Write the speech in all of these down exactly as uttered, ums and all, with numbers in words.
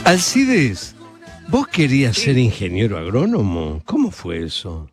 Alcides, ¿vos querías ser ingeniero agrónomo? ¿Cómo fue eso?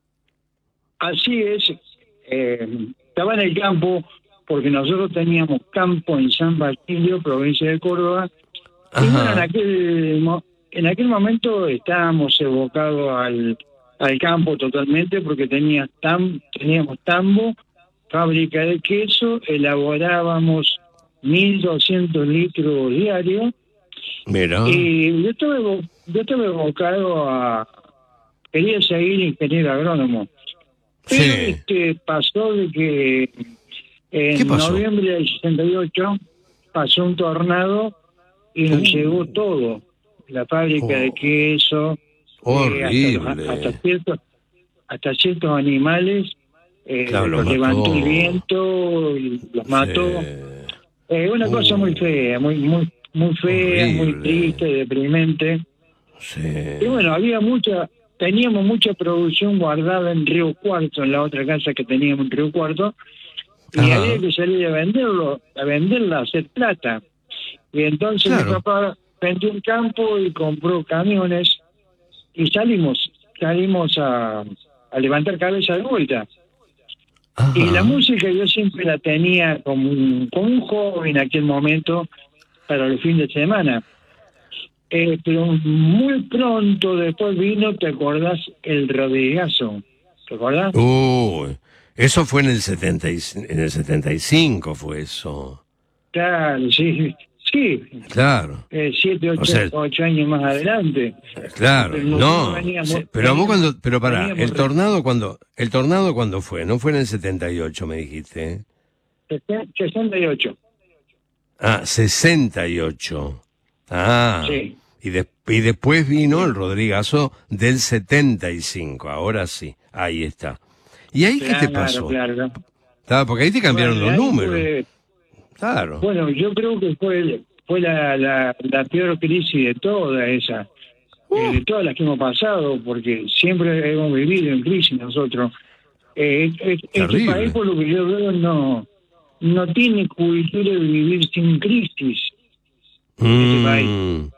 Así es. Eh, estaba en el campo porque nosotros teníamos campo en San Basilio, provincia de Córdoba. Ajá. Y bueno, en aquel, mo- en aquel momento estábamos evocados al, al campo totalmente porque tenía tam, teníamos tambo, fábrica de queso, elaborábamos mil doscientos litros diarios. Mira. Y yo estuve, evo- yo estuve evocado a... Quería seguir ingeniero agrónomo. Pero Sí. este, pasó de que ¿Qué en pasó? noviembre del sesenta y ocho pasó un tornado y nos Uh. llevó todo. La fábrica Oh. de queso, eh, hasta, los- Horrible. hasta, ciertos, hasta ciertos animales, eh, Claro, los los levantó mató. el viento y los mató. Sí. Eh, una Uh. cosa muy fea, muy muy muy fea, muy Horrible. triste, deprimente. Sí. Y bueno, había mucha, teníamos mucha producción guardada en Río Cuarto, en la otra casa que teníamos en Río Cuarto, y Ajá. había que salir a venderlo, a venderla, a hacer plata. Y entonces Claro. mi papá vendió un campo y compró camiones y salimos, salimos a, a levantar cabeza de vuelta. Ajá. Y la música yo siempre la tenía como un, como un hobby en aquel momento para los fines de semana. Eh, pero muy pronto después vino, ¿te acordás? El Rodrigazo. ¿Te acordás? Uy, eso fue en el setenta y, en el setenta y cinco fue eso. Claro, sí. Sí, Claro. eh, siete, ocho, O sea- ocho años más adelante. Claro, Pero no. nosotros veníamos- se- Pero vos veníamos- cuando, pero pará, veníamos el re- tornado cuando, el tornado cuando fue, no fue en el setenta y ocho, me dijiste. sesenta y ocho. Ah, sesenta y ocho. Ah. Sí. Y, de- y después vino el Rodrigazo del setenta y cinco, ahora sí, ahí está. ¿Y ahí qué te Claro, pasó? claro, claro. Ah, porque ahí te cambiaron Bueno, los ahí números. fue- Claro. bueno, yo creo que fue fue la, la, la peor crisis de todas esas, eh, de todas las que hemos pasado, porque siempre hemos vivido en crisis nosotros. Eh, es- este Terrible. país, por lo que yo veo, no no tiene cultura de vivir sin crisis. Mm,